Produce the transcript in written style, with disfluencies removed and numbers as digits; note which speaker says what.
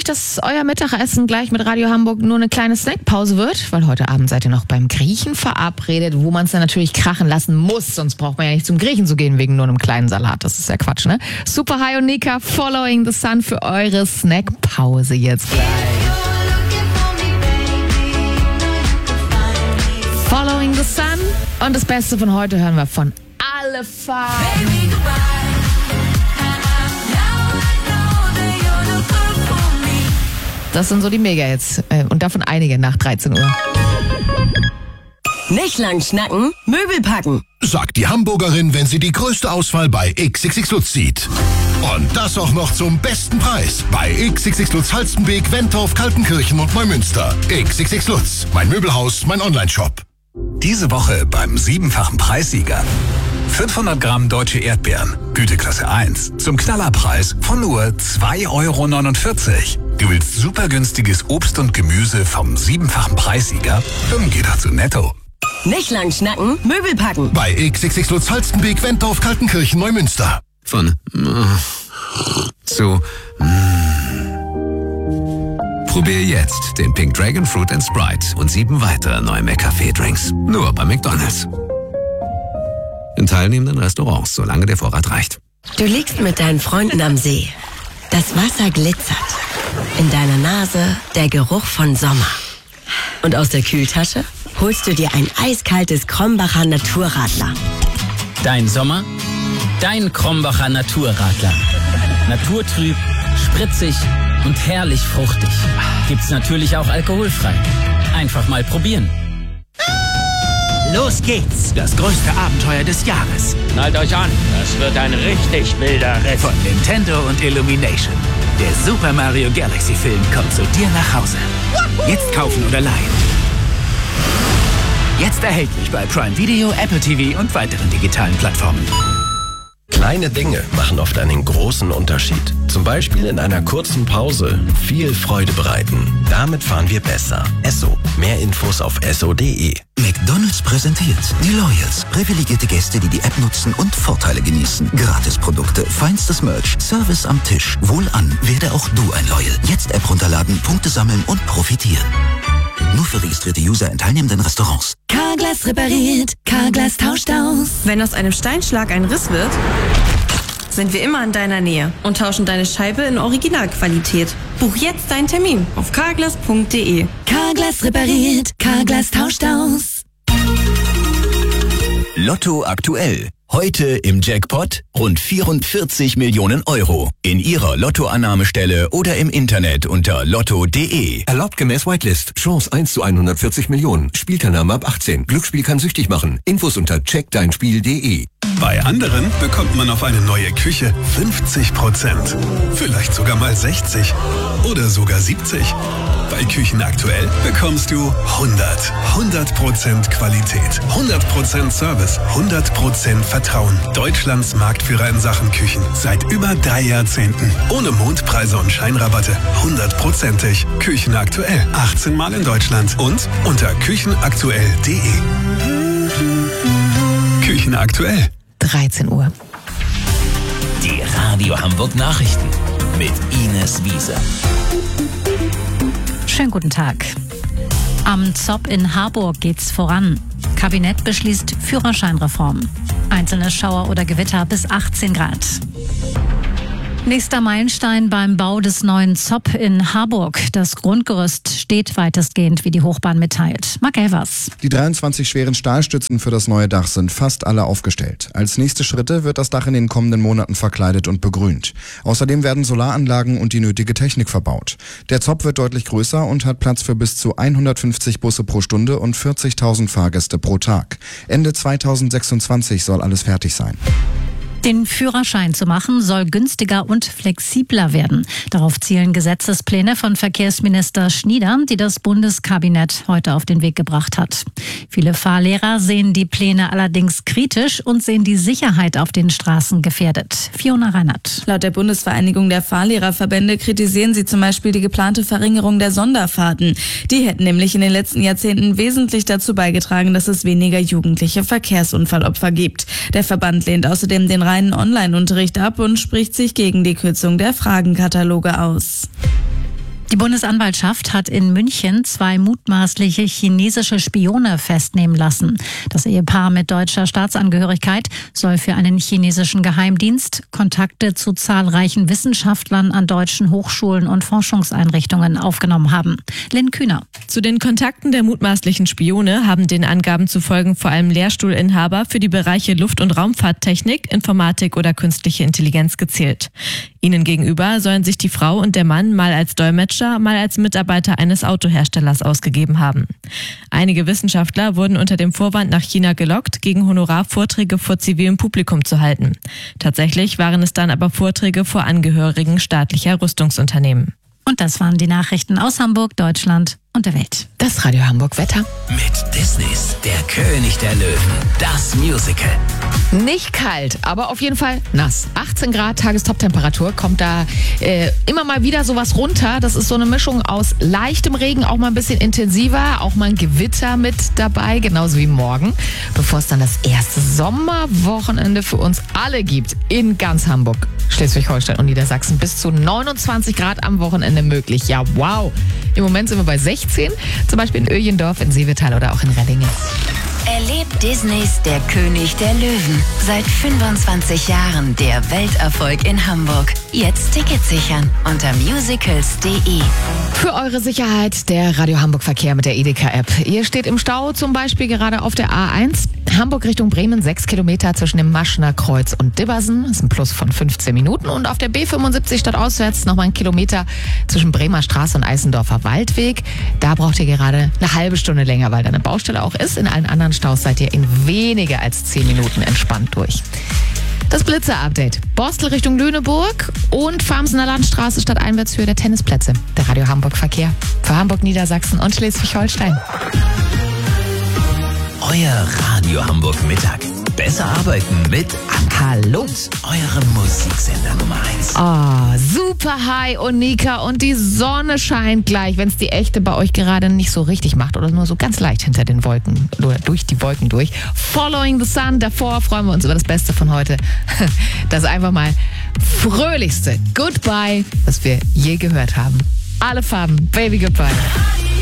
Speaker 1: nicht, dass euer Mittagessen gleich mit Radio Hamburg nur eine kleine Snackpause wird? Weil heute Abend seid ihr noch beim Griechen verabredet, wo man es dann natürlich krachen lassen muss. Sonst braucht man ja nicht zum Griechen zu gehen wegen nur einem kleinen Salat. Das ist ja Quatsch, ne? Super High und Nika, Following the Sun für eure Snackpause jetzt gleich. Following the Sun. Und das Beste von heute hören wir von Alefar. Das sind so die Mega-Hits. Und davon einige nach 13 Uhr.
Speaker 2: Nicht lang schnacken, Möbel packen.
Speaker 3: Sagt die Hamburgerin, wenn sie die größte Auswahl bei XXX Lutz sieht. Und das auch noch zum besten Preis. Bei XXX Lutz Halstenbek, Wentorf, Kaltenkirchen und Neumünster. XXX Lutz, mein Möbelhaus, mein Onlineshop.
Speaker 4: Diese Woche beim 7-fachen Preissieger. 500 Gramm deutsche Erdbeeren, Güteklasse 1, zum Knallerpreis von nur 2,49 €. Du willst super günstiges Obst und Gemüse vom 7-fachen Preissieger? Dann geh doch zu Netto.
Speaker 2: Nicht lang schnacken, Möbel packen.
Speaker 3: Bei XXX Lutz Halstenbek, Wentorf, Kaltenkirchen, Neumünster.
Speaker 5: Von zu Probier jetzt den Pink Dragon Fruit & Sprite und 7 weitere neue McCafé-Drinks. Nur bei McDonald's. In teilnehmenden Restaurants, solange der Vorrat reicht.
Speaker 2: Du liegst mit deinen Freunden am See. Das Wasser glitzert. In deiner Nase der Geruch von Sommer. Und aus der Kühltasche holst du dir ein eiskaltes Krombacher Naturradler.
Speaker 6: Dein Sommer, dein Krombacher Naturradler. Naturtrüb, spritzig und herrlich fruchtig. Gibt's natürlich auch alkoholfrei. Einfach mal probieren.
Speaker 7: Los geht's! Das größte Abenteuer des Jahres.
Speaker 8: Schnallt euch an, das wird ein richtig wilder Ritt.
Speaker 7: Von Nintendo und Illumination. Der Super Mario Galaxy Film kommt zu dir nach Hause. Jetzt kaufen oder leihen. Jetzt erhältlich bei Prime Video, Apple TV und weiteren digitalen Plattformen.
Speaker 9: Kleine Dinge machen oft einen großen Unterschied. Zum Beispiel in einer kurzen Pause viel Freude bereiten. Damit fahren wir besser. Esso. Mehr Infos auf esso.de.
Speaker 10: McDonald's präsentiert die Loyals. Privilegierte Gäste, die die App nutzen und Vorteile genießen. Gratisprodukte, feinstes Merch, Service am Tisch. Wohlan, werde auch du ein Loyal. Jetzt App runterladen, Punkte sammeln und profitieren. Nur für registrierte User in teilnehmenden Restaurants.
Speaker 11: Carglass repariert, Carglass tauscht aus.
Speaker 12: Wenn aus einem Steinschlag ein Riss wird, sind wir immer in deiner Nähe und tauschen deine Scheibe in Originalqualität. Buch jetzt deinen Termin auf carglass.de.
Speaker 11: Carglass repariert, Carglass tauscht aus.
Speaker 10: Lotto aktuell. Heute im Jackpot rund 44 Millionen Euro. In Ihrer Lottoannahmestelle oder im Internet unter lotto.de.
Speaker 13: Erlaubt gemäß Whitelist. Chance 1 zu 140 Millionen. Spielteilnahme ab 18. Glücksspiel kann süchtig machen. Infos unter checkdeinspiel.de.
Speaker 4: Bei anderen bekommt man auf eine neue Küche 50%. Vielleicht sogar mal 60. Oder sogar 70. Bei Küchen aktuell bekommst du 100% Qualität, 100% Service, 100% Vertrauen. Deutschlands Marktführer in Sachen Küchen. Seit über 3 Jahrzehnten. Ohne Mondpreise und Scheinrabatte. 100%ig. Küchen aktuell. 18 Mal in Deutschland. Und unter küchenaktuell.de. Küchen aktuell.
Speaker 1: 13 Uhr.
Speaker 7: Die Radio Hamburg Nachrichten mit Ines Wiese.
Speaker 14: Schönen guten Tag. Am ZOP in Harburg geht's voran. Kabinett beschließt Führerscheinreform. Einzelne Schauer oder Gewitter bis 18 Grad. Nächster Meilenstein beim Bau des neuen ZOP in Harburg. Das Grundgerüst steht weitestgehend, wie die Hochbahn mitteilt. Marc Elvers.
Speaker 15: Die 23 schweren Stahlstützen für das neue Dach sind fast alle aufgestellt. Als nächste Schritte wird das Dach in den kommenden Monaten verkleidet und begrünt. Außerdem werden Solaranlagen und die nötige Technik verbaut. Der ZOP wird deutlich größer und hat Platz für bis zu 150 Busse pro Stunde und 40.000 Fahrgäste pro Tag. Ende 2026 soll alles fertig sein.
Speaker 14: Den Führerschein zu machen soll günstiger und flexibler werden. Darauf zielen Gesetzespläne von Verkehrsminister Schnieder, die das Bundeskabinett heute auf den Weg gebracht hat. Viele Fahrlehrer sehen die Pläne allerdings kritisch und sehen die Sicherheit auf den Straßen gefährdet. Fiona Reinhardt.
Speaker 12: Laut der Bundesvereinigung der Fahrlehrerverbände kritisieren sie zum Beispiel die geplante Verringerung der Sonderfahrten. Die hätten nämlich in den letzten Jahrzehnten wesentlich dazu beigetragen, dass es weniger jugendliche Verkehrsunfallopfer gibt. Der Verband lehnt außerdem den reinen Online-Unterricht ab und spricht sich gegen die Kürzung der Fragenkataloge aus.
Speaker 14: Die Bundesanwaltschaft hat in München 2 mutmaßliche chinesische Spione festnehmen lassen. Das Ehepaar mit deutscher Staatsangehörigkeit soll für einen chinesischen Geheimdienst Kontakte zu zahlreichen Wissenschaftlern an deutschen Hochschulen und Forschungseinrichtungen aufgenommen haben. Lynn Kühner.
Speaker 16: Zu den Kontakten der mutmaßlichen Spione haben den Angaben zufolge vor allem Lehrstuhlinhaber für die Bereiche Luft- und Raumfahrttechnik, Informatik oder künstliche Intelligenz gezählt. Ihnen gegenüber sollen sich die Frau und der Mann mal als Dolmetscher, mal als Mitarbeiter eines Autoherstellers ausgegeben haben. Einige Wissenschaftler wurden unter dem Vorwand nach China gelockt, gegen Honorar Vorträge vor zivilem Publikum zu halten. Tatsächlich waren es dann aber Vorträge vor Angehörigen staatlicher Rüstungsunternehmen.
Speaker 14: Und das waren die Nachrichten aus Hamburg, Deutschland und der Welt.
Speaker 1: Das Radio Hamburg Wetter.
Speaker 7: Mit Disneys Der König der Löwen, das Musical.
Speaker 1: Nicht kalt, aber auf jeden Fall nass. 18 Grad Tagestoptemperatur, kommt da immer mal wieder sowas runter. Das ist so eine Mischung aus leichtem Regen, auch mal ein bisschen intensiver, auch mal ein Gewitter mit dabei, genauso wie morgen, bevor es dann das erste Sommerwochenende für uns alle gibt in ganz Hamburg, Schleswig-Holstein und Niedersachsen. Bis zu 29 Grad am Wochenende möglich. Ja, wow. Im Moment sind wir bei 16, zum Beispiel in Öjendorf, in Seevetal oder auch in Reddingen.
Speaker 17: Erlebt Disneys Der König der Löwen. Seit 25 Jahren der Welterfolg in Hamburg. Jetzt Tickets sichern unter musicals.de.
Speaker 1: Für eure Sicherheit der Radio Hamburg Verkehr mit der Edeka-App. Ihr steht im Stau, zum Beispiel gerade auf der A1. Hamburg Richtung Bremen, 6 Kilometer zwischen dem Maschner Kreuz und Dibbersen. Das ist ein Plus von 15 Minuten. Und auf der B75 stadtauswärts nochmal 1 Kilometer zwischen Bremer Straße und Eisendorfer Waldweg. Da braucht ihr gerade eine halbe Stunde länger, weil da eine Baustelle auch ist. In allen anderen Staus seid ihr in weniger als 10 Minuten entspannt durch. Das Blitzer-Update. Borstel Richtung Lüneburg und Farmsener Landstraße statt Einwärtshöhe der Tennisplätze. Der Radio Hamburg Verkehr für Hamburg, Niedersachsen und Schleswig-Holstein.
Speaker 7: Euer Radio Hamburg Mittag. Besser arbeiten mit
Speaker 1: Hallo.
Speaker 7: eurem Musiksender Nummer 1.
Speaker 1: Oh, super Hi und Nika und die Sonne scheint gleich, wenn es die echte bei euch gerade nicht so richtig macht oder nur so ganz leicht hinter den Wolken oder durch die Wolken durch. Following the Sun, davor freuen wir uns über das Beste von heute. Das einfach mal fröhlichste Goodbye, was wir je gehört haben. Alle Farben, Baby Goodbye.